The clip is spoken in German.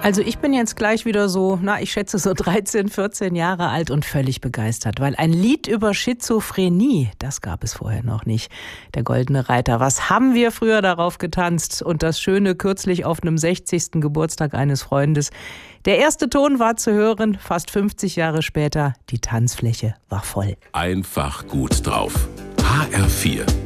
Also ich bin jetzt gleich wieder so, ich schätze so 13, 14 Jahre alt und völlig begeistert, weil ein Lied über Schizophrenie, das gab es vorher noch nicht. Der Goldene Reiter, was haben wir früher darauf getanzt? Und das Schöne kürzlich auf einem 60. Geburtstag eines Freundes. Der erste Ton war zu hören, fast 50 Jahre später, die Tanzfläche war voll. Einfach gut drauf. HR4